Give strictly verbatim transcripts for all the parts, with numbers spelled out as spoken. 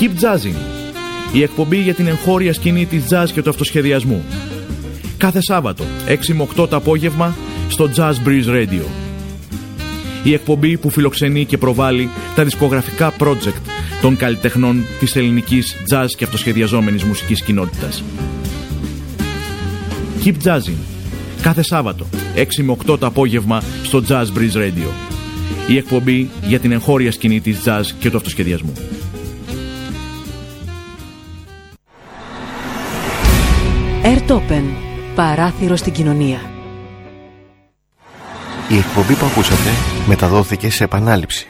Keep Jazzing, η εκπομπή για την εγχώρια σκηνή της jazz και του αυτοσχεδιασμού. Κάθε Σάββατο, έξι με οκτώ το απόγευμα, στο Jazz Breeze Radio. Η εκπομπή που φιλοξενεί και προβάλλει τα δισκογραφικά project των καλλιτεχνών της ελληνικής jazz και αυτοσχεδιαζόμενης μουσικής κοινότητας. Keep Jazzing, κάθε Σάββατο, έξι με οκτώ το απόγευμα, στο Jazz Breeze Radio. Η εκπομπή για την εγχώρια σκηνή της jazz και του αυτοσχεδιασμού. Airtopen, παράθυρο στην κοινωνία. Η εκπομπή που ακούσατε μεταδόθηκε σε επανάληψη.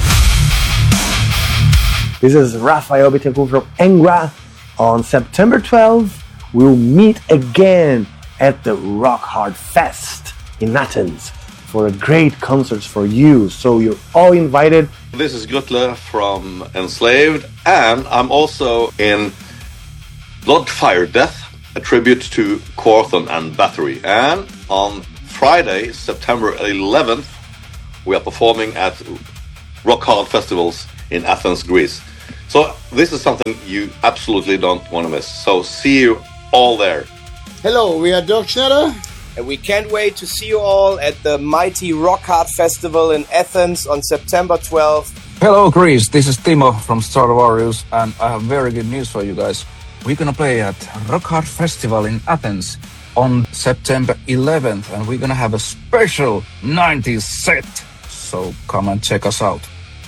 This is Rafael Bittencourt from Engra. On September twelfth, we'll meet again at the Rock Hard Fest in Athens for a great concert for you. So you're all invited. This is Gutler from Enslaved, and I'm also in Blood, Fire, Death, a tribute to Quorthon and Bathory. And on Friday, September eleventh, we are performing at Rock Hard Festivals in Athens, Greece. So this is something you absolutely don't want to miss. So see you all there. Hello, we are Dirk Schnetter. And we can't wait to see you all at the mighty Rock Hard Festival in Athens on September twelfth. Hello, Greece. This is Timo from Star Warriors, and I have very good news for you guys. We're gonna play at Rock Hard Festival in Athens on September eleventh, and we're gonna have a special nineties set. So come and check us out.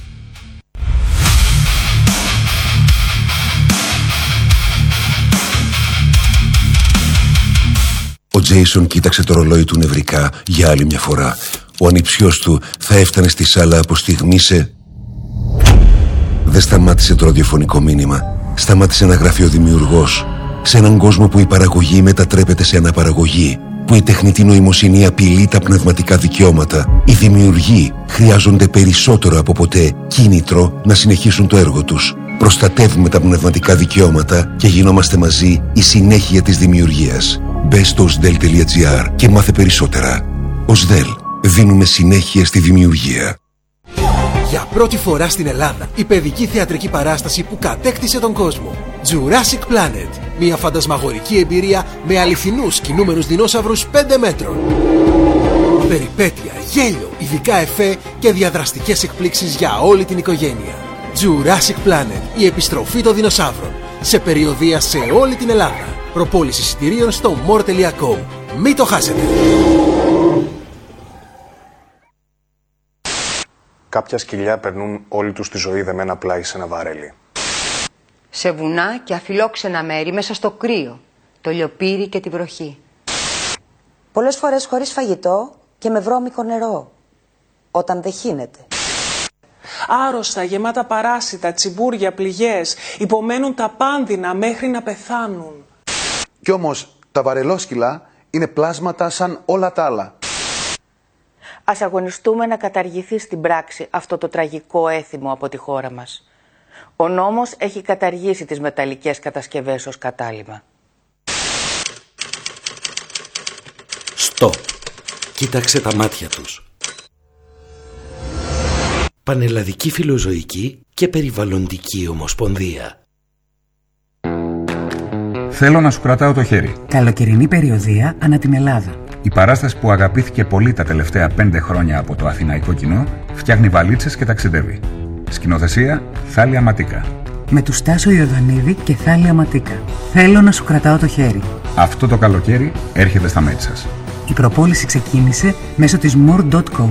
Ο Τζέισον κοίταξε το ρολόι του νευρικά για άλλη μια φορά. Ο ανιψιός του θα έφτανε στη σάλα από στιγμή σε... Δεν σταμάτησε το ραδιοφωνικό μήνυμα. Σταμάτησε να γράφει ο δημιουργός. Σε έναν κόσμο που η παραγωγή μετατρέπεται σε αναπαραγωγή, που η τεχνητή νοημοσύνη απειλεί τα πνευματικά δικαιώματα, οι δημιουργοί χρειάζονται περισσότερο από ποτέ κίνητρο να συνεχίσουν το έργο τους. Προστατεύουμε τα πνευματικά δικαιώματα και γινόμαστε μαζί η συνέχεια της δημιουργίας. Μπε στο οσδέλ τελεία τζι άρ και μάθε περισσότερα. οσδέλ. Δίνουμε συνέχεια στη δημιουργία. Για πρώτη φορά στην Ελλάδα, η παιδική θεατρική παράσταση που κατέκτησε τον κόσμο. Jurassic Planet. Μια φαντασμαγορική εμπειρία με αληθινούς κινούμενους δεινόσαυρους πέντε μέτρων. Περιπέτεια, γέλιο, ειδικά εφέ και διαδραστικές εκπλήξεις για όλη την οικογένεια. Jurassic Planet. Η επιστροφή των δεινοσαύρων. Σε περιοδεία σε όλη την Ελλάδα. Προπόληση εισιτηρίων στο more τελεία com. Μην το χάσετε. Κάποια σκυλιά περνούν όλη τους τη ζωή δεμένα πλάι σε ένα βαρέλι. Σε βουνά και αφιλόξενα μέρη μέσα στο κρύο, το λιοπύρι και τη βροχή. Πολλές φορές χωρίς φαγητό και με βρώμικο νερό, όταν δεν χύνεται. Άρρωστα, γεμάτα παράσιτα, τσιμπούρια, πληγές, υπομένουν τα πάνδυνα μέχρι να πεθάνουν. Κι όμως τα βαρελόσκυλα είναι πλάσματα σαν όλα τα άλλα. Ας αγωνιστούμε να καταργηθεί στην πράξη αυτό το τραγικό έθιμο από τη χώρα μας. Ο νόμος έχει καταργήσει τις μεταλλικές κατασκευές ως κατάλημα. Στο. Κοίταξε τα μάτια τους. Πανελλαδική Φιλοζωική και Περιβαλλοντική Ομοσπονδία. Θέλω να σου κρατάω το χέρι. Καλοκαιρινή περιοδεία ανά την Ελλάδα. Η παράσταση που αγαπήθηκε πολύ τα τελευταία πέντε χρόνια από το αθηναϊκό κοινό φτιάχνει βαλίτσες και ταξιδεύει. Σκηνοθεσία Θάλια Ματίκα. Με του Στάσο Ιωδανίδη και Θάλια Ματίκα. Θέλω να σου κρατάω το χέρι. Αυτό το καλοκαίρι έρχεται στα μέρη σας. Η προπόληση ξεκίνησε μέσω της more τελεία com.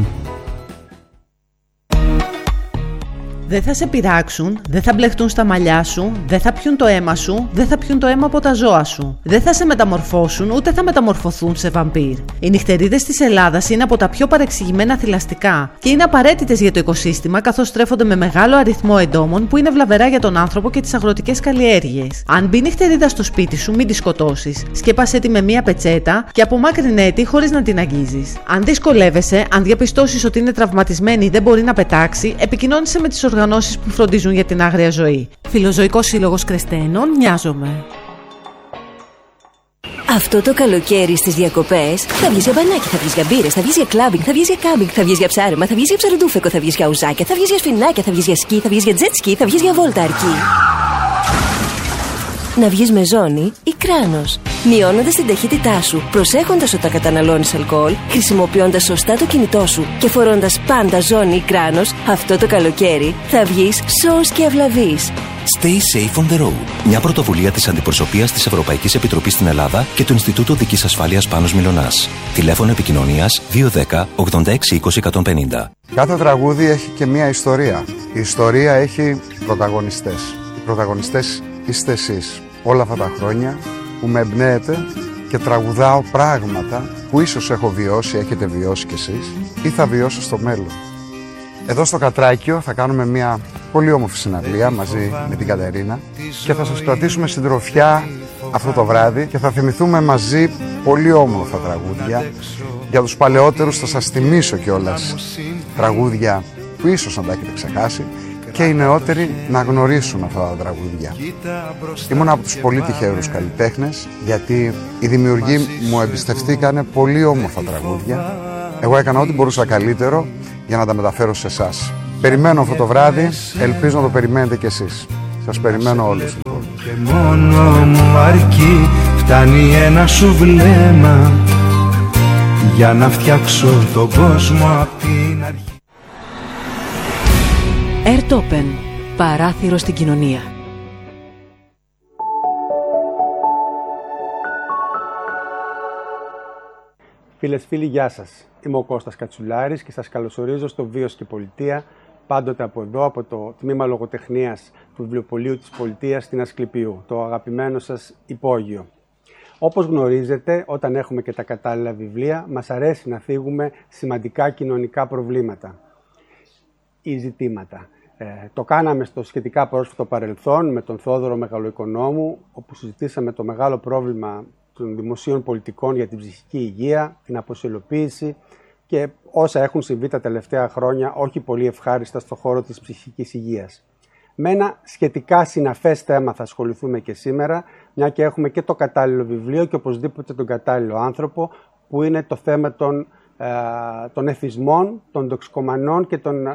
Δεν θα σε πειράξουν, δεν θα μπλεχτούν στα μαλλιά σου, δεν θα πιούν το αίμα σου, δεν θα πιούν το αίμα από τα ζώα σου. Δεν θα σε μεταμορφώσουν, ούτε θα μεταμορφωθούν σε βαμπύρ. Οι νυχτερίδες της Ελλάδας είναι από τα πιο παρεξηγημένα θηλαστικά και είναι απαραίτητες για το οικοσύστημα, καθώς στρέφονται με μεγάλο αριθμό εντόμων που είναι βλαβερά για τον άνθρωπο και τις αγροτικές καλλιέργειες. Αν μπει νυχτερίδα στο σπίτι σου, μην τη σκοτώσεις. Σκέπασέ τη με μία πετσέτα και απομάκρυνέ τη χωρίς να την αγγίζεις. Αν δυσκολεύεσαι, αν διαπιστώσεις ότι είναι τραυματισμένη ή δεν μπορεί να πετάξει, επικοινώνησε με τις οργανώσεις που φροντίζουν για την άγρια ζωή. Φιλοζωικός Σύλλογος Κρεστένων, Μοιάζομαι. Αυτό το καλοκαίρι στις διακοπές θα βγεις για μπανάκι, θα βγεις για μπύρες, θα βγεις για κλάμπινγκ, θα βγεις για κάμπινγκ, θα βγεις για ψάρεμα, θα βγεις για ψαροντούφεκο, θα βγεις για ουζάκια, θα βγεις για σφινάκια, θα βγεις για σκι, θα βγεις για τζετ σκι, θα βγεις για βόλτα αρκή. Να βγεις με ζώνη ή κράνος. Μειώνοντας την ταχύτητά σου, προσέχοντας όταν καταναλώνεις αλκοόλ, χρησιμοποιώντας σωστά το κινητό σου και φορώντας πάντα ζώνη ή κράνος, αυτό το καλοκαίρι θα βγεις σώος και ευλαβής. Stay safe on the road. Μια πρωτοβουλία της Αντιπροσωπείας της Ευρωπαϊκής Επιτροπής στην Ελλάδα και του Ινστιτούτου Οδικής Ασφάλειας Πάνος Μιλωνάς. Τηλέφωνο επικοινωνίας δύο ένα μηδέν ογδόντα έξι είκοσι εκατόν πενήντα. Κάθε τραγούδι έχει και μια ιστορία. Η ιστορία έχει πρωταγωνιστές. Οι πρωταγωνιστές είστε εσείς. Όλα αυτά τα χρόνια που με εμπνέετε και τραγουδάω πράγματα που ίσως έχω βιώσει, έχετε βιώσει κι εσείς ή θα βιώσω στο μέλλον. Εδώ στο Κατράκιο θα κάνουμε μια πολύ όμορφη συναυλία μαζί με την Κατερίνα και θα σας κρατήσουμε συντροφιά αυτό το βράδυ και θα θυμηθούμε μαζί πολύ όμορφα τραγούδια. Για τους παλαιότερους θα σας θυμίσω κιόλας τραγούδια που ίσως να τα έχετε ξεχάσει και οι νεότεροι να γνωρίσουν αυτά τα τραγούδια. Ήμουν από τους πολύ τυχερούς καλλιτέχνες γιατί οι δημιουργοί μου εμπιστευτήκανε πολύ όμορφα τραγούδια. Εγώ έκανα ό,τι μπορούσα καλύτερο για να τα μεταφέρω σε εσάς. Περιμένω αυτό το βράδυ, ελπίζω να το περιμένετε κι εσείς. Σας περιμένω όλους λοιπόν. Και μόνο μου αρκεί, φτάνει ένα σου βλέμμα για να φτιάξω τον κόσμο απ' την αρχή. Airtopen, παράθυρο στην κοινωνία. Φίλες, φίλοι, γεια σας. Είμαι ο Κώστας Κατσουλάρης και σας καλωσορίζω στο Βίος και Πολιτεία, πάντοτε από εδώ, από το Τμήμα Λογοτεχνίας του Βιβλιοπωλείου της Πολιτείας στην Ασκληπιού, το αγαπημένο σας υπόγειο. Όπως γνωρίζετε, όταν έχουμε και τα κατάλληλα βιβλία, μας αρέσει να θίγουμε σημαντικά κοινωνικά προβλήματα ή ζητήματα. Ε, το κάναμε στο σχετικά πρόσφατο παρελθόν με τον Θόδωρο Μεγαλοοικονόμου, όπου συζητήσαμε το μεγάλο πρόβλημα των δημοσίων πολιτικών για την ψυχική υγεία, την αποσιολοποίηση και όσα έχουν συμβεί τα τελευταία χρόνια όχι πολύ ευχάριστα στον χώρο της ψυχικής υγείας. Με ένα σχετικά συναφές θέμα θα ασχοληθούμε και σήμερα, μια και έχουμε και το κατάλληλο βιβλίο και οπωσδήποτε τον κατάλληλο άνθρωπο, που είναι το θέμα των, ε, των εθισμών, των τοξικομανών και των, ε,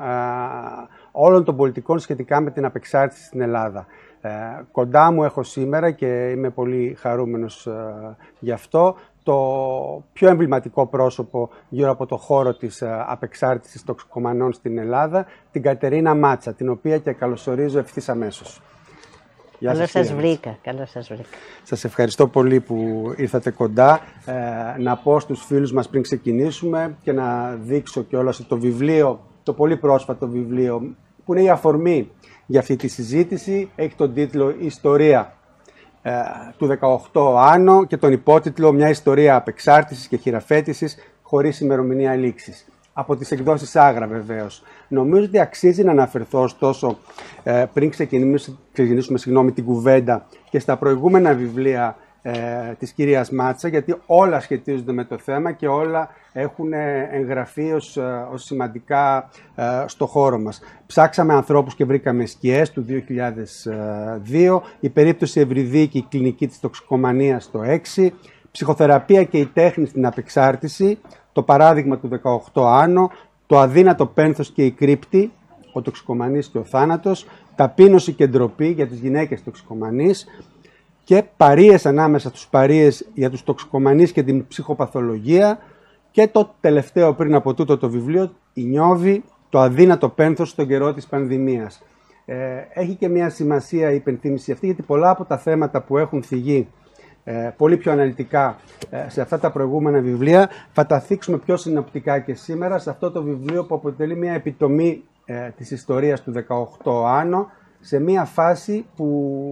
όλων των πολιτικών σχετικά με την απεξάρτηση στην Ελλάδα. Ε, κοντά μου έχω σήμερα και είμαι πολύ χαρούμενος ε, γι' αυτό το πιο εμβληματικό πρόσωπο γύρω από το χώρο της ε, απεξάρτησης τοξικομανών στην Ελλάδα, την Κατερίνα Μάτσα, την οποία και καλωσορίζω ευθύς αμέσως. Καλώς σας βρήκα, καλώς σας βρήκα. Σας ευχαριστώ πολύ που ήρθατε κοντά. Ε, να πω στους φίλους μας πριν ξεκινήσουμε και να δείξω κιόλας το βιβλίο, το πολύ πρόσφατο βιβλίο που είναι η αφορμή για αυτή τη συζήτηση. Έχει τον τίτλο «Ιστορία ε, του δεκαοκτώ Άνω» και τον υπότιτλο «Μια ιστορία απεξάρτησης και χειραφέτησης χωρίς ημερομηνία λήξης». Από τις εκδόσεις Άγρα βεβαίως. Νομίζω ότι αξίζει να αναφερθώ ωστόσο ε, πριν ξεκινήσουμε, ξεκινήσουμε συγγνώμη, την κουβέντα και στα προηγούμενα βιβλία ε, της κυρίας Μάτσα, γιατί όλα σχετίζονται με το θέμα και όλα έχουν εγγραφεί ως, ως σημαντικά ε, στο χώρο μας. Ψάξαμε ανθρώπους και βρήκαμε σκιές του δύο χιλιάδες δύο, η περίπτωση Ευρυδίκη, η κλινική της τοξικομανίας το έξι, ψυχοθεραπεία και η τέχνη στην απεξάρτηση, το παράδειγμα του δεκαοκτώ Άνω, το αδύνατο πένθος και η κρύπτη, ο τοξικομανής και ο θάνατος, ταπείνωση και ντροπή για τις γυναίκες τοξικομανείς και παρείες ανάμεσα στους παρείες για τους τοξικομανείς και την ψυχοπαθολογία και το τελευταίο πριν από τούτο το βιβλίο, η Νιώβη, το αδύνατο πένθος στον καιρό της πανδημίας. Ε, έχει και μια σημασία η υπενθύμηση αυτή, γιατί πολλά από τα θέματα που έχουν θυγεί Ε, πολύ πιο αναλυτικά ε, σε αυτά τα προηγούμενα βιβλία θα τα θίξουμε πιο συνοπτικά και σήμερα σε αυτό το βιβλίο που αποτελεί μια επιτομή ε, της ιστορίας του δεκαοκτώ Άνω, σε μια φάση που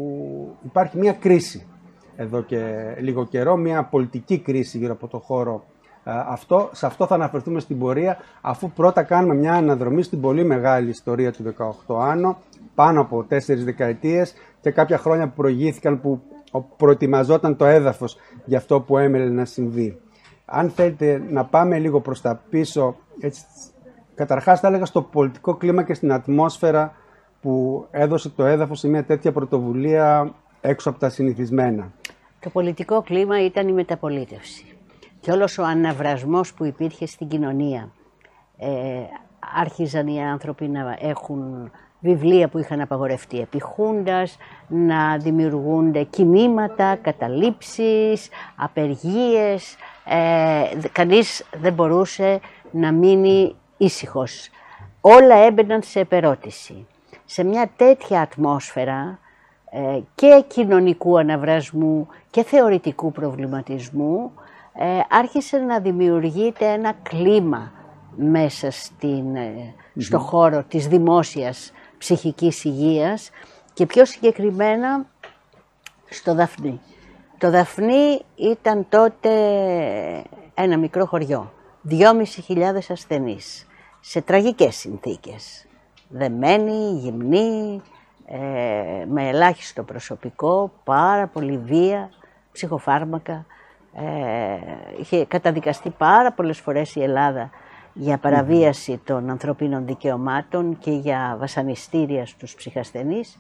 υπάρχει μια κρίση εδώ και λίγο καιρό, μια πολιτική κρίση γύρω από το χώρο ε, αυτό. Σε αυτό θα αναφερθούμε στην πορεία, αφού πρώτα κάνουμε μια αναδρομή στην πολύ μεγάλη ιστορία του δεκαοκτώ Άνω, πάνω από τέσσερις δεκαετίες και κάποια χρόνια που προηγήθηκαν, που προετοιμαζόταν το έδαφος για αυτό που έμελε να συμβεί. Αν θέλετε να πάμε λίγο προς τα πίσω, έτσι, καταρχάς θα έλεγα στο πολιτικό κλίμα και στην ατμόσφαιρα που έδωσε το έδαφος σε μια τέτοια πρωτοβουλία έξω από τα συνηθισμένα. Το πολιτικό κλίμα ήταν η μεταπολίτευση και όλος ο αναβρασμός που υπήρχε στην κοινωνία. Ε, άρχιζαν οι άνθρωποι να έχουν βιβλία που είχαν απαγορευτεί επί Χούντας, να δημιουργούνται κινήματα, καταλήψεις, απεργίες. Ε, κανείς δεν μπορούσε να μείνει ήσυχος. Όλα έμπαιναν σε επερώτηση. Σε μια τέτοια ατμόσφαιρα ε, και κοινωνικού αναβρασμού και θεωρητικού προβληματισμού ε, άρχισε να δημιουργείται ένα κλίμα μέσα στην, ε, mm-hmm. στο χώρο της δημόσιας ψυχικής υγείας και πιο συγκεκριμένα στο Δαφνί. Το Δαφνί ήταν τότε ένα μικρό χωριό, δυόμισι χιλιάδες ασθενείς, σε τραγικές συνθήκες, δεμένοι, γυμνοί, ε, με ελάχιστο προσωπικό, πάρα πολύ βία, ψυχοφάρμακα. Ε, είχε καταδικαστεί πάρα πολλές φορές η Ελλάδα για παραβίαση των ανθρωπίνων δικαιωμάτων και για βασανιστήρια στους ψυχασθενείς.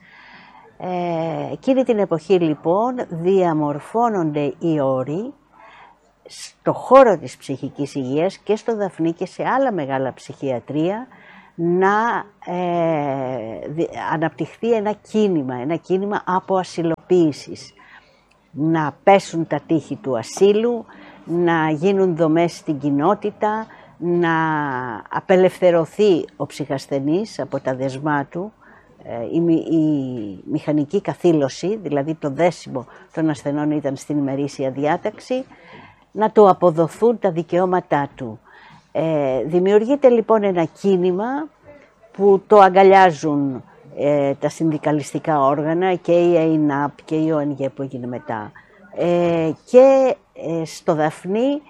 Ε, εκείνη την εποχή λοιπόν διαμορφώνονται οι όροι στο χώρο της ψυχικής υγείας και στο Δαφνί και σε άλλα μεγάλα ψυχιατρία να ε, αναπτυχθεί ένα κίνημα, ένα κίνημα αποασυλοποίησης. Να πέσουν τα τείχη του ασύλου, να γίνουν δομές στην κοινότητα, να απελευθερωθεί ο ψυχασθενής από τα δεσμά του, η, η μηχανική καθήλωση, δηλαδή το δέσιμο των ασθενών ήταν στην ημερήσια διάταξη, να του αποδοθούν τα δικαιώματά του. Ε, δημιουργείται λοιπόν ένα κίνημα που το αγκαλιάζουν ε, τα συνδικαλιστικά όργανα και η ΕΙΝΑΠ και η ΟΕΝΓΕ που έγινε μετά. Ε, και ε, στο Δαφνί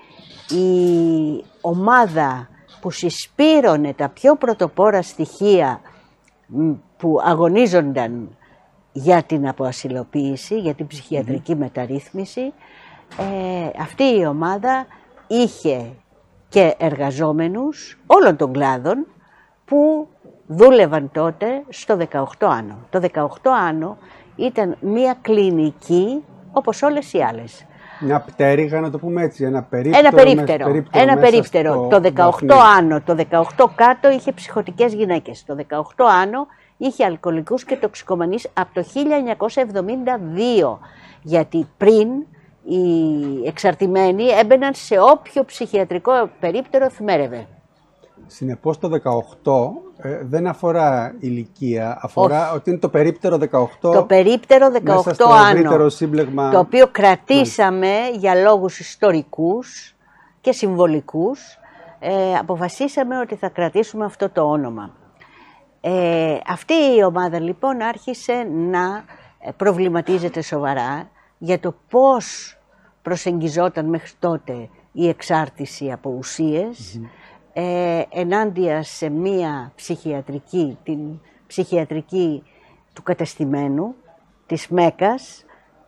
η ομάδα που συσπήρωνε τα πιο πρωτοπόρα στοιχεία που αγωνίζονταν για την αποασυλοποίηση, για την ψυχιατρική mm-hmm. μεταρρύθμιση, ε, αυτή η ομάδα είχε και εργαζόμενους όλων των κλάδων που δούλευαν τότε στο δεκαοκτώ Άνω. Το δεκαοκτώ Άνω ήταν μια κλινική όπως όλες οι άλλες. Μια πτέρυγα, να το πούμε έτσι, ένα περίπτερο. Ένα περίπτερο, περίπτερο, ένα περίπτερο. Στο το δεκαοκτώ Άνω, το δεκαοκτώ Κάτω είχε ψυχοτικές γυναίκες. Το δεκαοκτώ Άνω είχε αλκοολικούς και τοξικομανείς από το χίλια εννιακόσια εβδομήντα δύο. Γιατί πριν οι εξαρτημένοι έμπαιναν σε όποιο ψυχιατρικό περίπτερο θυμέρευε. Συνεπώς το δεκαοκτώ ε, δεν αφορά ηλικία, αφορά Όχι. ότι είναι το περίπτερο δεκαοκτώ. Το περίπτερο δεκαοκτώ Άνω, σύμπλεγμα... το οποίο κρατήσαμε για λόγους ιστορικούς και συμβολικούς. Ε, αποφασίσαμε ότι θα κρατήσουμε αυτό το όνομα. Ε, αυτή η ομάδα λοιπόν άρχισε να προβληματίζεται σοβαρά για το πώς προσεγγιζόταν μέχρι τότε η εξάρτηση από ουσίες, mm-hmm. ε, ενάντια σε μία ψυχιατρική, την ψυχιατρική του κατεστημένου, της Μέκας,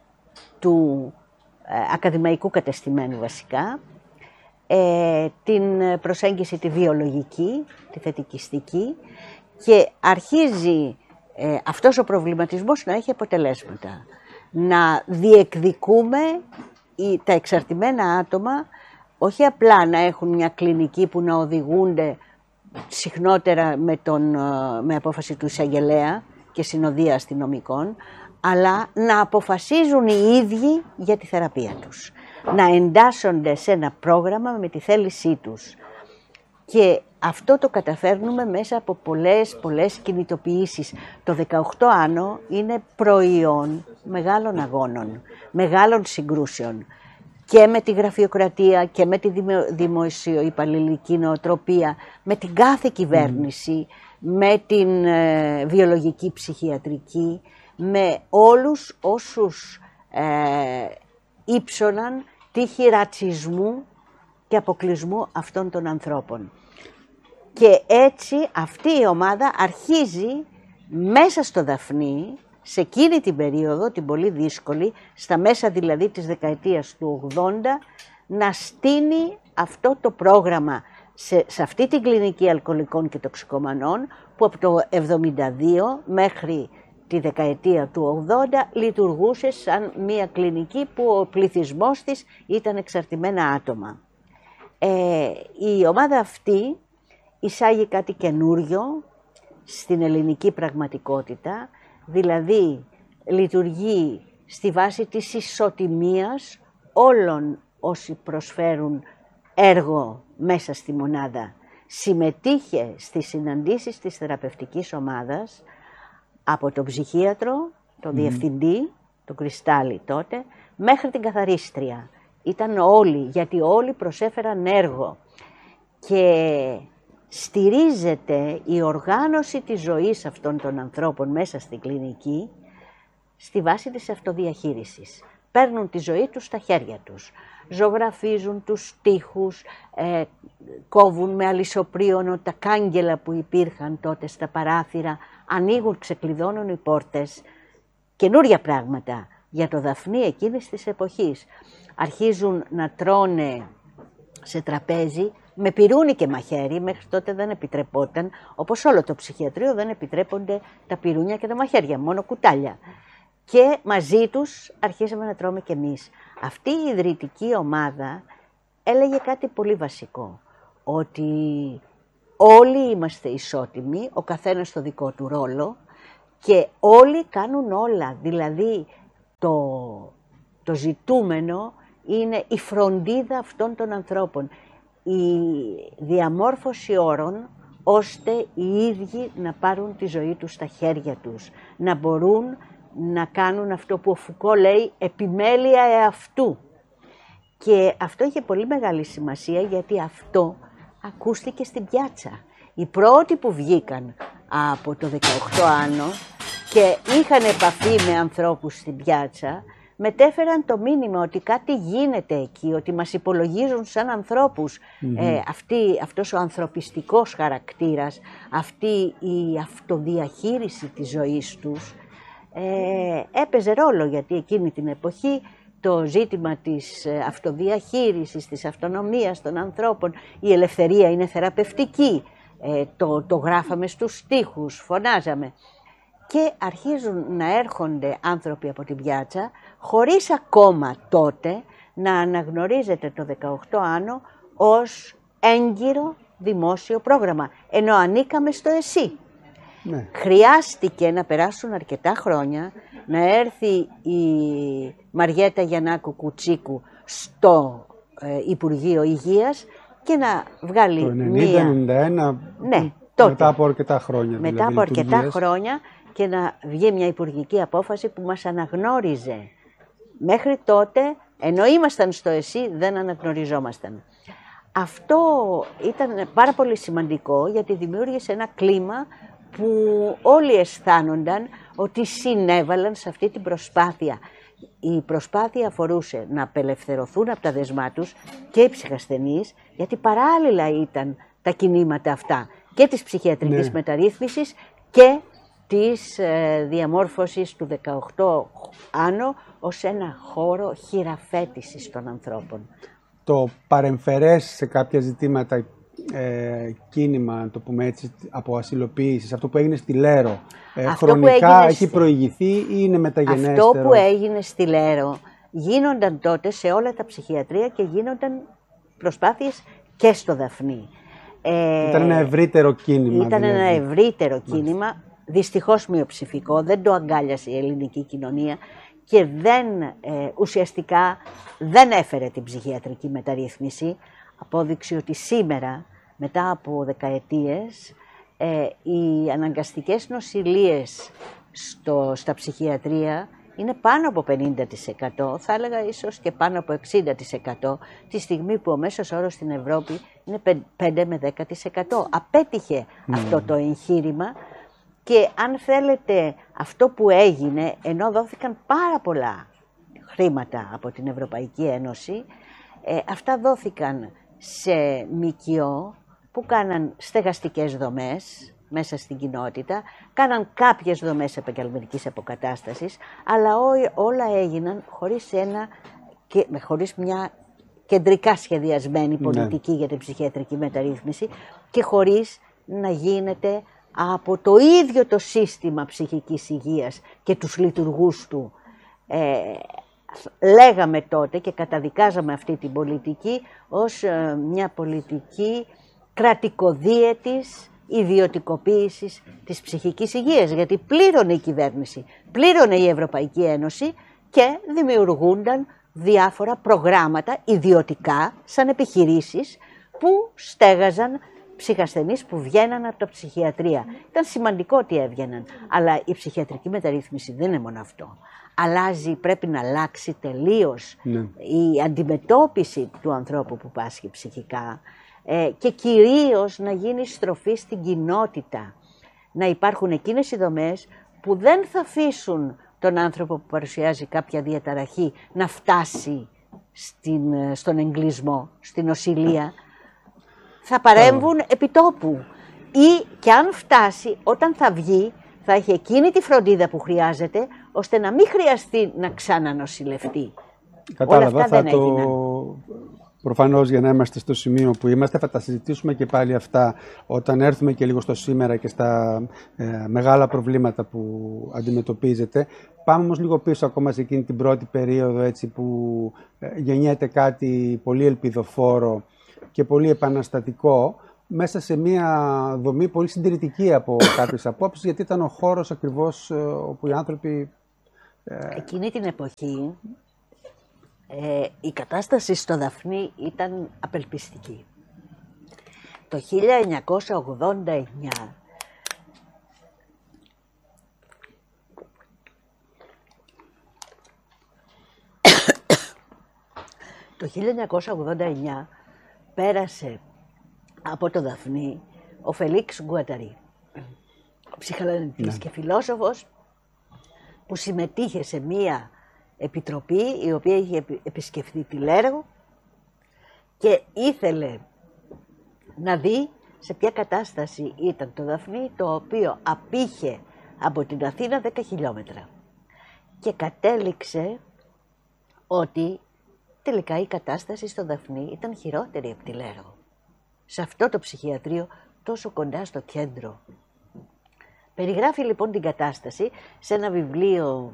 του ε, ακαδημαϊκού κατεστημένου βασικά, ε, την προσέγγιση τη βιολογική, τη θετικιστική, και αρχίζει ε, αυτός ο προβληματισμός να έχει αποτελέσματα. Να διεκδικούμε οι, τα εξαρτημένα άτομα όχι απλά να έχουν μια κλινική που να οδηγούνται συχνότερα με, τον, με απόφαση του εισαγγελέα και συνοδεία αστυνομικών, αλλά να αποφασίζουν οι ίδιοι για τη θεραπεία τους. Να εντάσσονται σε ένα πρόγραμμα με τη θέλησή τους. Και αυτό το καταφέρνουμε μέσα από πολλές, πολλές κινητοποιήσεις. Το δεκαοκτώ Άνω είναι προϊόν μεγάλων αγώνων, μεγάλων συγκρούσεων και με τη γραφειοκρατία και με τη δημοσιοϊπαλληλική νοοτροπία, με την κάθε κυβέρνηση, mm. με την ε, βιολογική ψυχιατρική, με όλους όσους ε, ύψωναν τύχη ρατσισμού και αποκλεισμού αυτών των ανθρώπων. Και έτσι αυτή η ομάδα αρχίζει μέσα στο Δαφνί, σε εκείνη την περίοδο, την πολύ δύσκολη, στα μέσα δηλαδή της δεκαετίας του ογδόντα, να στείνει αυτό το πρόγραμμα σε, σε αυτή την κλινική αλκοολικών και τοξικομανών, που από το εβδομήντα δύο μέχρι τη δεκαετία του ογδόντα λειτουργούσε σαν μια κλινική που ο πληθυσμός της ήταν εξαρτημένα άτομα. Ε, η ομάδα αυτή εισάγει κάτι καινούριο στην ελληνική πραγματικότητα, δηλαδή λειτουργεί στη βάση της ισοτιμίας όλων όσοι προσφέρουν έργο μέσα στη μονάδα. Συμμετείχε στις συναντήσεις της θεραπευτικής ομάδας από τον ψυχίατρο, τον mm. διευθυντή, τον Κρυστάλλι τότε, μέχρι την καθαρίστρια. Ήταν όλοι, γιατί όλοι προσέφεραν έργο. Και στηρίζεται η οργάνωση της ζωής αυτών των ανθρώπων μέσα στην κλινική στη βάση της αυτοδιαχείρισης. Παίρνουν τη ζωή τους στα χέρια τους. Ζωγραφίζουν τους τοίχους, ε, κόβουν με αλυσοπρίωνο τα κάγκελα που υπήρχαν τότε στα παράθυρα, ανοίγουν, ξεκλειδώνουν οι πόρτες. Καινούρια πράγματα για το Δαφνί εκείνης της εποχής. Αρχίζουν να τρώνε σε τραπέζι με πυρούνι και μαχαίρι, μέχρι τότε δεν επιτρεπόταν, όπως όλο το ψυχιατρίο δεν επιτρέπονται τα πυρούνια και τα μαχαίρια, μόνο κουτάλια. Και μαζί τους αρχίσαμε να τρώμε κι εμείς. Αυτή η ιδρυτική ομάδα έλεγε κάτι πολύ βασικό, ότι όλοι είμαστε ισότιμοι, ο καθένας στο δικό του ρόλο και όλοι κάνουν όλα. Δηλαδή το, το ζητούμενο είναι η φροντίδα αυτών των ανθρώπων, η διαμόρφωση όρων ώστε οι ίδιοι να πάρουν τη ζωή τους στα χέρια τους, να μπορούν να κάνουν αυτό που ο Φουκώ λέει επιμέλεια εαυτού. Και αυτό είχε πολύ μεγάλη σημασία γιατί αυτό ακούστηκε στην πιάτσα. Οι πρώτοι που βγήκαν από το δεκαοκτώ άνω και είχαν επαφή με ανθρώπους στην πιάτσα, μετέφεραν το μήνυμα ότι κάτι γίνεται εκεί, ότι μας υπολογίζουν σαν ανθρώπους. Mm-hmm. Ε, αυτή, αυτός ο ανθρωπιστικός χαρακτήρας, αυτή η αυτοδιαχείριση της ζωής τους, ε, έπαιζε ρόλο, γιατί εκείνη την εποχή το ζήτημα της αυτοδιαχείρισης, της αυτονομίας των ανθρώπων, η ελευθερία είναι θεραπευτική, ε, το, το γράφαμε στους στίχους, φωνάζαμε. Και αρχίζουν να έρχονται άνθρωποι από την πιάτσα, χωρίς ακόμα τότε να αναγνωρίζεται το δεκαοκτώ άνω ως έγκυρο δημόσιο πρόγραμμα, ενώ ανήκαμε στο ΕΣΥ. Ναι. Χρειάστηκε να περάσουν αρκετά χρόνια, να έρθει η Μαριέτα Γιαννάκου Κουτσίκου στο ε, Υπουργείο Υγείας και να βγάλει το ενενήντα, μία... ενενήντα ένα, ναι, τότε, μετά από αρκετά χρόνια. Μετά δηλαδή, από αρκετά λειτουργίες. χρόνια και να βγει μια υπουργική απόφαση που μας αναγνώριζε. Μέχρι τότε, ενώ ήμασταν στο ΕΣΥ, δεν αναγνωριζόμασταν. Αυτό ήταν πάρα πολύ σημαντικό γιατί δημιούργησε ένα κλίμα που όλοι αισθάνονταν ότι συνέβαλαν σε αυτή την προσπάθεια. Η προσπάθεια αφορούσε να απελευθερωθούν από τα δεσμά τους και οι ψυχασθενείς, γιατί παράλληλα ήταν τα κινήματα αυτά και της ψυχιατρικής ναι. μεταρρύθμισης και της ε, διαμόρφωσης του δεκαοκτώ άνω ως ένα χώρο χειραφέτησης των ανθρώπων. Το παρεμφερές σε κάποια ζητήματα ε, κίνημα, το πούμε έτσι, από ασυλοποίησης, αυτό που έγινε στη Λέρο, ε, χρονικά έχει στη... προηγηθεί ή είναι μεταγενέστερο? Αυτό που έγινε στη Λέρο γίνονταν τότε σε όλα τα ψυχιατρία και γίνονταν προσπάθειες και στο Δαφνί. Ε, ήταν ένα ευρύτερο κίνημα. Ήταν δηλαδή. ένα ευρύτερο κίνημα, δυστυχώς μειοψηφικό, δεν το αγκάλιασε η ελληνική κοινωνία και δεν, ε, ουσιαστικά δεν έφερε την ψυχιατρική μεταρρύθμιση. Απόδειξη ότι σήμερα, μετά από δεκαετίες, ε, οι αναγκαστικές νοσηλίες στο, στα ψυχιατρία είναι πάνω από πενήντα τοις εκατό, θα έλεγα ίσως και πάνω από εξήντα τοις εκατό, τη στιγμή που ο μέσος όρος στην Ευρώπη είναι πέντε με δέκα τοις εκατό. Απέτυχε mm. αυτό το εγχείρημα και αν θέλετε αυτό που έγινε, ενώ δόθηκαν πάρα πολλά χρήματα από την Ευρωπαϊκή Ένωση, ε, αυτά δόθηκαν σε ΜΚΟ που κάναν στεγαστικές δομές μέσα στην κοινότητα, κάναν κάποιες δομές επαγγελματικής αποκατάστασης, αλλά ό, όλα έγιναν χωρίς, ένα, και, χωρίς μια κεντρικά σχεδιασμένη πολιτική ναι. για την ψυχιατρική μεταρρύθμιση και χωρίς να γίνεται από το ίδιο το σύστημα ψυχικής υγείας και τους λειτουργούς του. Ε, λέγαμε τότε και καταδικάζαμε αυτή την πολιτική ως ε, μια πολιτική κρατικοδίαιτης ιδιωτικοποίησης της ψυχικής υγείας, γιατί πλήρωνε η κυβέρνηση, πλήρωνε η Ευρωπαϊκή Ένωση και δημιουργούνταν διάφορα προγράμματα ιδιωτικά, σαν επιχειρήσεις, που στέγαζαν ψυχασθενείς που βγαίναν από τα ψυχιατρία. Ήταν σημαντικό ότι έβγαιναν, αλλά η ψυχιατρική μεταρρύθμιση δεν είναι μόνο αυτό. Αλλάζει, πρέπει να αλλάξει τελείως ναι. η αντιμετώπιση του ανθρώπου που πάσχει ψυχικά ε, και κυρίως να γίνει στροφή στην κοινότητα. Να υπάρχουν εκείνες οι δομές που δεν θα αφήσουν τον άνθρωπο που παρουσιάζει κάποια διαταραχή να φτάσει στην, στον εγκλισμό, στην νοσηλεία. Θα παρέμβουν oh. επιτόπου ή και αν φτάσει, όταν θα βγει, θα έχει εκείνη τη φροντίδα που χρειάζεται, ώστε να μην χρειαστεί να ξανανοσηλευτεί. Κατάλαβα, Όλα αυτά θα δεν το... έγιναν. Προφανώς για να είμαστε στο σημείο που είμαστε, θα τα συζητήσουμε και πάλι αυτά όταν έρθουμε και λίγο στο σήμερα και στα ε, μεγάλα προβλήματα που αντιμετωπίζετε. Πάμε όμως λίγο πίσω ακόμα σε εκείνη την πρώτη περίοδο, έτσι, που ε, γεννιέται κάτι πολύ ελπιδοφόρο και πολύ επαναστατικό, μέσα σε μια δομή πολύ συντηρητική από κάποιες απόψεις, γιατί ήταν ο χώρος ακριβώς όπου οι άνθρωποι... Ε... Εκείνη την εποχή ε, η κατάσταση στο Δαφνί ήταν απελπιστική. Το χίλια εννιακόσια ογδόντα εννιά το χίλια εννιακόσια ογδόντα εννιά πέρασε από το Δαφνί ο Φελίξ Γκουαταρί, ψυχαναλυτής ναι. και φιλόσοφος, που συμμετείχε σε μία επιτροπή η οποία είχε επισκεφθεί τη Λέρο και ήθελε να δει σε ποια κατάσταση ήταν το Δαφνί, το οποίο απήχε από την Αθήνα δέκα χιλιόμετρα. Και κατέληξε ότι τελικά η κατάσταση στο Δαφνί ήταν χειρότερη από τη Λέρο. Σε αυτό το ψυχιατρίο τόσο κοντά στο κέντρο. Περιγράφει λοιπόν την κατάσταση σε ένα βιβλίο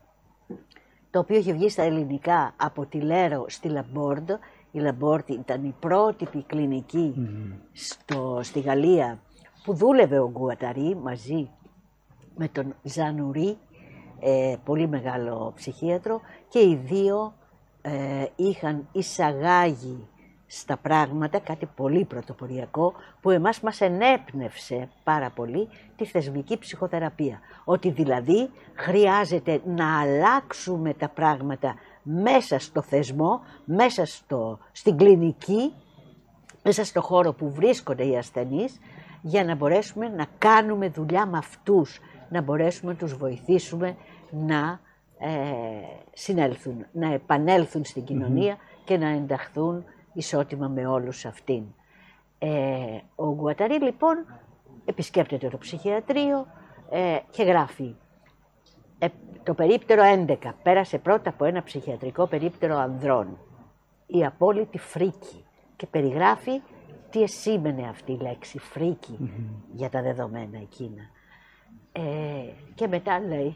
το οποίο είχε βγει στα ελληνικά από τη Λέρο στη Λαμπόρντ. Η Λαμπόρντ ήταν η πρότυπη κλινική mm. στο, στη Γαλλία που δούλευε ο Γκουαταρί μαζί με τον Ζανουρί, ε, πολύ μεγάλο ψυχίατρο, και οι δύο ε, είχαν εισαγάγει στα πράγματα κάτι πολύ πρωτοποριακό που εμάς μας ενέπνευσε πάρα πολύ, τη θεσμική ψυχοθεραπεία. Ότι δηλαδή χρειάζεται να αλλάξουμε τα πράγματα μέσα στο θεσμό, μέσα στο, στην κλινική, μέσα στο χώρο που βρίσκονται οι ασθενείς, για να μπορέσουμε να κάνουμε δουλειά με αυτούς, να μπορέσουμε να τους βοηθήσουμε να ε, συνέλθουν, να επανέλθουν στην κοινωνία mm-hmm. και να ενταχθούν ισότιμα με όλους αυτήν. Ε, ο Γκουαταρί λοιπόν επισκέπτεται το ψυχιατρίο ε, και γράφει ε, το περίπτερο έντεκα πέρασε πρώτα από ένα ψυχιατρικό περίπτερο ανδρών, η απόλυτη φρίκη, και περιγράφει τι εσήμενε αυτή η λέξη φρίκη mm-hmm. για τα δεδομένα εκείνα. Ε, και μετά λέει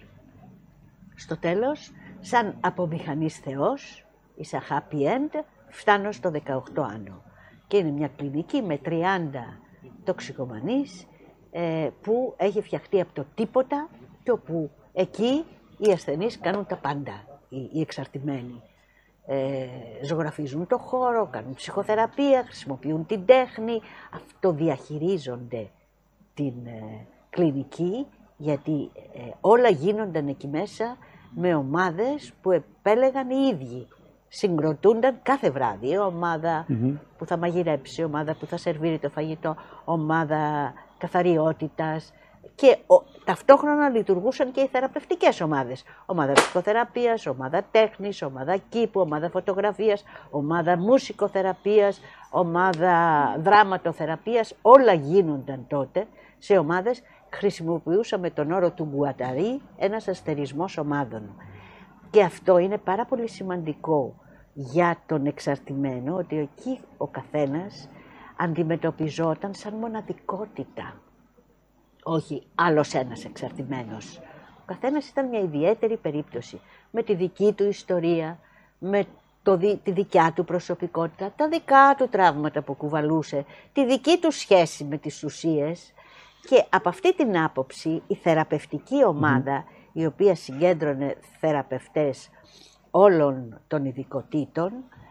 στο τέλος, σαν απομηχανής θεός, είσαι happy end, φτάνω στο δεκαοκτώ άνω. Και είναι μια κλινική με τριάντα τοξικομανείς ε, που έχει φτιαχτεί από το τίποτα και όπου εκεί οι ασθενείς κάνουν τα πάντα, οι, οι εξαρτημένοι. Ε, ζωγραφίζουν το χώρο, κάνουν ψυχοθεραπεία, χρησιμοποιούν την τέχνη, αυτοδιαχειρίζονται την ε, κλινική, γιατί ε, όλα γίνονταν εκεί μέσα με ομάδες που επέλεγαν οι ίδιοι. Συγκροτούνταν κάθε βράδυ, ομάδα mm-hmm. που θα μαγειρέψει, ομάδα που θα σερβίρει το φαγητό, ομάδα καθαριότητας, και ο, ταυτόχρονα λειτουργούσαν και οι θεραπευτικές ομάδες. Ομάδα ψυχοθεραπείας, ομάδα τέχνης, ομάδα κήπου, ομάδα φωτογραφίας, ομάδα μουσικοθεραπείας, ομάδα δράματοθεραπείας. Όλα γίνονταν τότε σε ομάδες. Χρησιμοποιούσαμε τον όρο του Γκουαταρί, ένας αστερισμός ομάδων. Και αυτό είναι πάρα πολύ σημαντικό για τον εξαρτημένο, ότι εκεί ο καθένας αντιμετωπιζόταν σαν μοναδικότητα. Όχι άλλος ένας εξαρτημένος. Ο καθένας ήταν μια ιδιαίτερη περίπτωση, με τη δική του ιστορία, με το, τη δικιά του προσωπικότητα, τα δικά του τραύματα που κουβαλούσε, τη δική του σχέση με τις ουσίες, Και από αυτή την άποψη η θεραπευτική ομάδα, mm-hmm. η οποία συγκέντρωνε θεραπευτές όλων των ειδικοτήτων,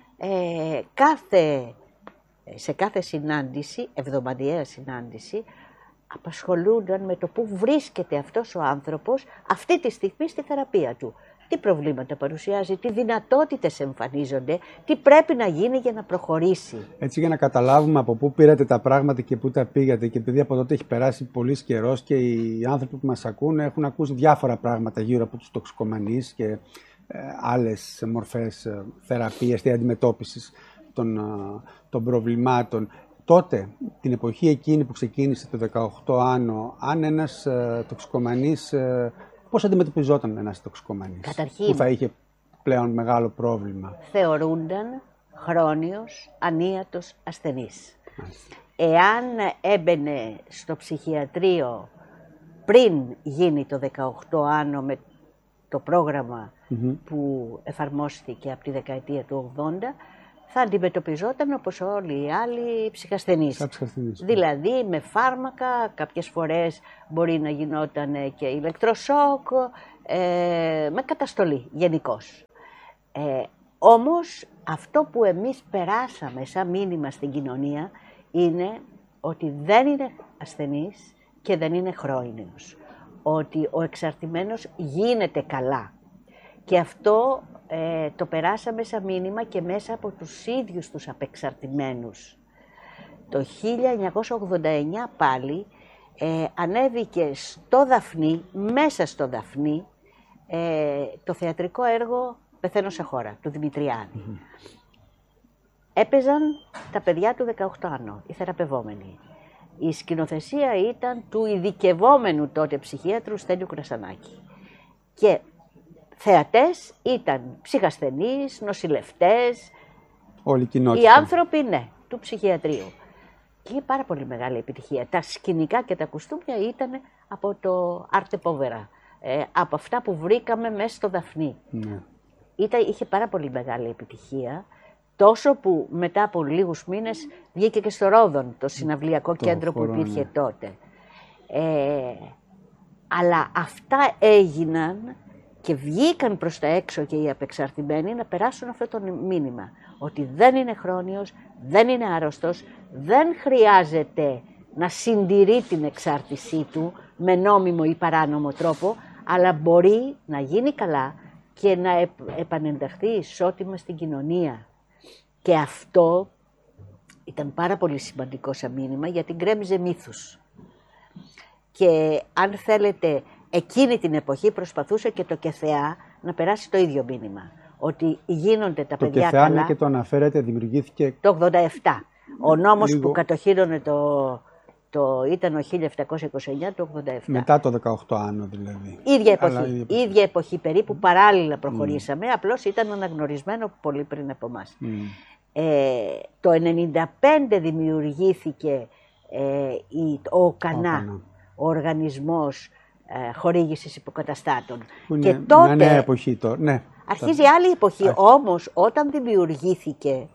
ε, κάθε, σε κάθε συνάντηση, εβδομαδιαία συνάντηση, απασχολούνταν με το πού βρίσκεται αυτός ο άνθρωπος αυτή τη στιγμή στη θεραπεία του. Τι προβλήματα παρουσιάζει, τι δυνατότητες εμφανίζονται, τι πρέπει να γίνει για να προχωρήσει. Έτσι, για να καταλάβουμε από πού πήρατε τα πράγματα και πού τα πήγατε, και επειδή από τότε έχει περάσει πολύς καιρός και οι άνθρωποι που μας ακούν έχουν ακούσει διάφορα πράγματα γύρω από τους τοξικομανείς και ε, άλλες μορφές ε, θεραπείας και αντιμετώπισης των, ε, των προβλημάτων. Τότε, την εποχή εκείνη που ξεκίνησε το δεκαοκτώ άνω, αν ένας ε, τοξικομανής, ε, πώς αντιμετωπιζόταν ένας τοξικομανής, Καταρχήν, που θα είχε πλέον μεγάλο πρόβλημα? Θεωρούνταν χρόνιος, ανίατος ασθενής. Εάν έμπαινε στο ψυχιατρίο πριν γίνει το δεκαοκτώ άνω με το πρόγραμμα mm-hmm. που εφαρμόστηκε από τη δεκαετία του ογδόντα, θα αντιμετωπιζόταν όπως όλοι οι άλλοι ψυχασθενείς. Δηλαδή με φάρμακα, κάποιες φορές μπορεί να γινόταν και ηλεκτροσόκ, ε, με καταστολή γενικώς. Ε, όμως αυτό που εμείς περάσαμε σαν μήνυμα στην κοινωνία είναι ότι δεν είναι ασθενής και δεν είναι χρόνιος. Ότι ο εξαρτημένος γίνεται καλά. Και αυτό ε, το περάσαμε σαν μήνυμα και μέσα από τους ίδιους τους απεξαρτημένους. Το χίλια εννιακόσια ογδόντα εννιά πάλι ε, ανέβηκε στο Δαφνί, μέσα στο Δαφνί, ε, το θεατρικό έργο «Πεθαίνω σε χώρα» του Δημητριάδη. Mm-hmm. Έπαιζαν τα παιδιά του δεκαοκτώ άνω, οι θεραπευόμενοι. Η σκηνοθεσία ήταν του ειδικευόμενου τότε ψυχίατρου Στέλιου Κρασανάκη. Και θεατές ήταν ψυχασθενείς, νοσηλευτές, όλη η οι άνθρωποι, ναι, του ψυχιατρίου. Και είχε πάρα πολύ μεγάλη επιτυχία. Τα σκηνικά και τα κουστούμια ήταν από το Άρτε Πόβερα, ε, από αυτά που βρήκαμε μέσα στο Δαφνί. Ναι. Ήταν, είχε πάρα πολύ μεγάλη επιτυχία, τόσο που μετά από λίγους μήνες βγήκε και στο Ρόδον, το συναυλιακό το κέντρο χώρο, που υπήρχε ναι. τότε. Ε, αλλά αυτά έγιναν και βγήκαν προς τα έξω και οι απεξαρτημένοι να περάσουν αυτό το μήνυμα. Ότι δεν είναι χρόνιος, δεν είναι άρρωστος, δεν χρειάζεται να συντηρεί την εξάρτησή του με νόμιμο ή παράνομο τρόπο, αλλά μπορεί να γίνει καλά και να επανενταχθεί ισότιμα στην κοινωνία. Και αυτό ήταν πάρα πολύ σημαντικό σαν μήνυμα, γιατί γκρέμιζε μύθους. Και αν θέλετε, εκείνη την εποχή προσπαθούσε και το ΚΕΘΕΑ να περάσει το ίδιο μήνυμα. Ότι γίνονται τα το παιδιά ΚΕΘΕΑ, καλά. Και το αναφέρετε, δημιουργήθηκε το ογδόντα επτά. Ο νόμος λίγο... που κατοχύρωνε το, το ήταν ο χίλια επτακόσια είκοσι εννιά το ογδόντα επτά. Μετά το δεκαοκτώ άνω δηλαδή. Ίδια εποχή, Αλλά, ίδια, εποχή. ίδια εποχή περίπου, παράλληλα προχωρήσαμε, mm. απλώς ήταν αναγνωρισμένο πολύ πριν από εμάς. Mm. Ε, το ενενήντα πέντε δημιουργήθηκε ε, η, ο ΚΑΝΑ, ο Οργανισμός ε, Χορήγησης Υποκαταστάτων. Που και είναι τότε μια νέα εποχή τώρα. Ναι. Αρχίζει άλλη εποχή, Άρχι. όμως όταν δημιουργήθηκε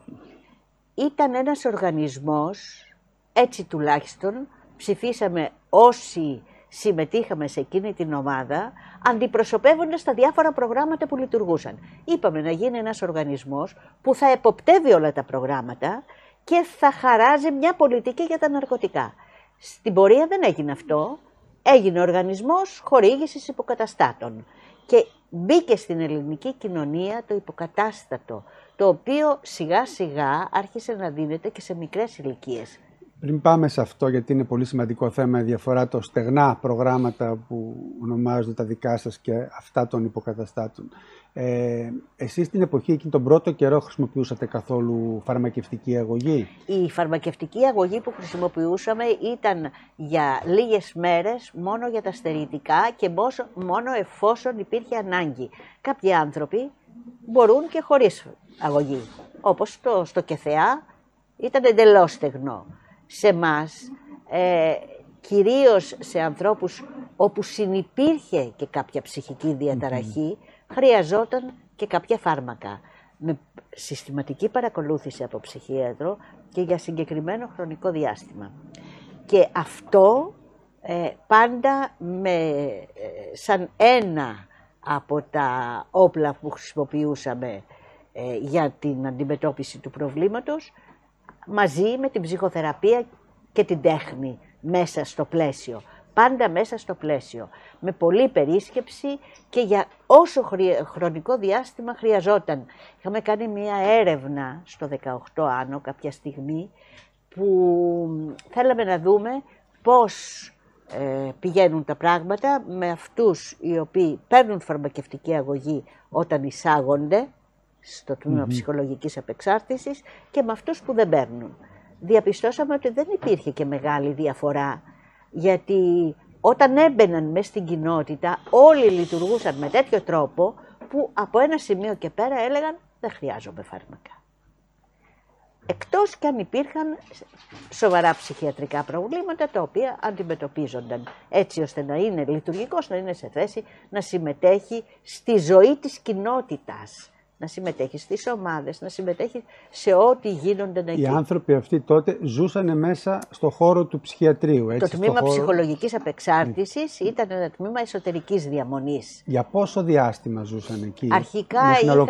ήταν ένας οργανισμός, έτσι τουλάχιστον ψηφίσαμε όσοι συμμετείχαμε σε εκείνη την ομάδα, αντιπροσωπεύοντας τα διάφορα προγράμματα που λειτουργούσαν. Είπαμε να γίνει ένας οργανισμός που θα εποπτεύει όλα τα προγράμματα και θα χαράζει μια πολιτική για τα ναρκωτικά. Στην πορεία δεν έγινε αυτό, έγινε οργανισμός χορήγησης υποκαταστάτων. Και μπήκε στην ελληνική κοινωνία το υποκατάστατο, το οποίο σιγά σιγά άρχισε να δίνεται και σε μικρές ηλικίες. Πριν πάμε σε αυτό, γιατί είναι πολύ σημαντικό θέμα η διαφορά των στεγνά προγράμματα που ονομάζονται τα δικά σας και αυτά των υποκαταστάτων. Ε, εσείς την εποχή εκείνη τον πρώτο καιρό χρησιμοποιούσατε καθόλου φαρμακευτική αγωγή? Η φαρμακευτική αγωγή που χρησιμοποιούσαμε ήταν για λίγες μέρες μόνο για τα στερητικά και μόνο εφόσον υπήρχε ανάγκη. Κάποιοι άνθρωποι μπορούν και χωρίς αγωγή, όπως το, στο ΚΕΘΕΑ ήταν εντελώς στεγνό. Σε εμάς, ε, κυρίως σε ανθρώπους όπου συνυπήρχε και κάποια ψυχική διαταραχή, mm-hmm. χρειαζόταν και κάποια φάρμακα. Με συστηματική παρακολούθηση από ψυχίατρο και για συγκεκριμένο χρονικό διάστημα. Και αυτό ε, πάντα με, ε, σαν ένα από τα όπλα που χρησιμοποιούσαμε ε, για την αντιμετώπιση του προβλήματος, μαζί με την ψυχοθεραπεία και την τέχνη μέσα στο πλαίσιο. Πάντα μέσα στο πλαίσιο, με πολλή περίσκεψη και για όσο χρονικό διάστημα χρειαζόταν. Είχαμε κάνει μια έρευνα στο δεκαοκτώ Άνω κάποια στιγμή που θέλαμε να δούμε πώς ε, πηγαίνουν τα πράγματα με αυτούς οι οποίοι παίρνουν φαρμακευτική αγωγή όταν εισάγονται στο τμήμα mm-hmm. ψυχολογικής απεξάρτησης και με αυτούς που δεν παίρνουν. Διαπιστώσαμε ότι δεν υπήρχε και μεγάλη διαφορά, γιατί όταν έμπαιναν μέσα στην κοινότητα όλοι λειτουργούσαν με τέτοιο τρόπο που από ένα σημείο και πέρα έλεγαν δεν χρειάζομαι φάρμακα. Εκτός και αν υπήρχαν σοβαρά ψυχιατρικά προβλήματα τα οποία αντιμετωπίζονταν έτσι ώστε να είναι λειτουργικός, να είναι σε θέση να συμμετέχει στη ζωή της κοινότητας. Να συμμετέχει στις ομάδες, να συμμετέχει σε ό,τι γίνονται εκεί. Οι άνθρωποι αυτοί τότε ζούσαν μέσα στο χώρο του ψυχιατρίου. Έτσι, το τμήμα χώρο... ψυχολογικής απεξάρτησης ήταν ένα τμήμα εσωτερικής διαμονής. Για πόσο διάστημα ζούσαν εκεί? Αρχικά